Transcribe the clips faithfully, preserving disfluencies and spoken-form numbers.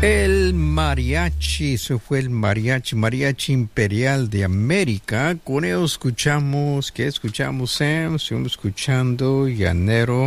El mariachi, eso fue el mariachi, mariachi imperial de América. Con ello escuchamos, ¿qué escuchamos, Sam? Estuvimos escuchando Llanero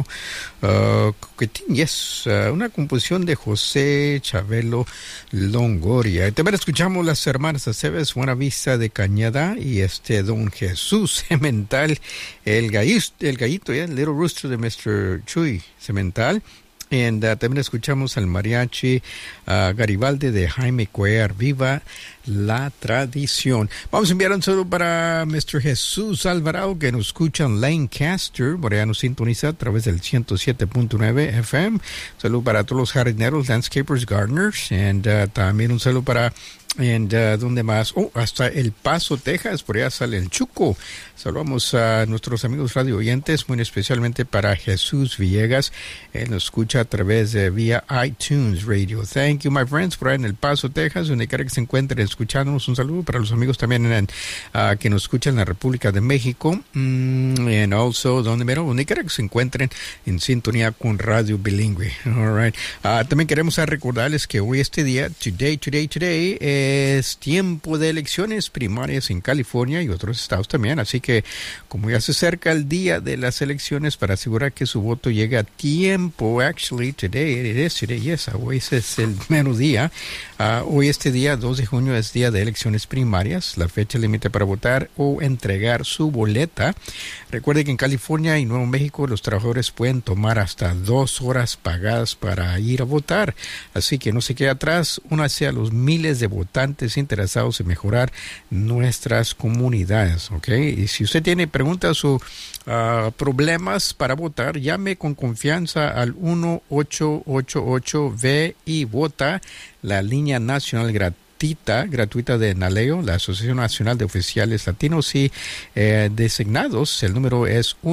uh, Coquetín, yes, uh, una composición de José Chabelo Longoria. También escuchamos las hermanas Aceves, Buena Vista de Cañada, y este Don Jesús Cemental, el gallito, el gallito, yeah, Little Rooster de mister Chuy Cemental. Y uh, también escuchamos al mariachi uh, Garibaldi de Jaime Cuellar, Viva la Tradición. Vamos a enviar un saludo para mister Jesús Alvarado, que nos escucha en Lancaster, por allá nos sintoniza a través del ciento siete punto nueve F M. Saludo para todos los jardineros, landscapers, gardeners, y uh, también un saludo para And, uh, ¿dónde más? Oh, hasta El Paso, Texas, por allá sale el Chuco. Saludamos a nuestros amigos radio oyentes, muy especialmente para Jesús Villegas. Él nos escucha a través de vía iTunes Radio. Thank you, my friends, por ahí en El Paso, Texas, donde quiera que se encuentren escuchándonos. Un saludo para los amigos también en, uh, que nos escuchan en la República de México. Mm, and also, donde, donde quiera que se encuentren en sintonía con Radio Bilingüe. All right. Uh, también queremos recordarles que hoy este día, today, today, today, eh, es tiempo de elecciones primarias en California y otros estados también, así que como ya se acerca el día de las elecciones, para asegurar que su voto llegue a tiempo, actually today, it is today, yes, hoy es el mero día, uh, hoy este día, dos de junio, es día de elecciones primarias, la fecha límite para votar o entregar su boleta. Recuerde que en California y Nuevo México los trabajadores pueden tomar hasta dos horas pagadas para ir a votar, así que no se quede atrás, únase a los miles de votantes interesados en mejorar nuestras comunidades, ¿ok? Y si usted tiene preguntas o uh, problemas para votar, llame con confianza al uno ocho ocho ocho V y vota, la línea nacional gratuita gratuita de NALEO, la Asociación Nacional de Oficiales Latinos y eh, Designados. El número es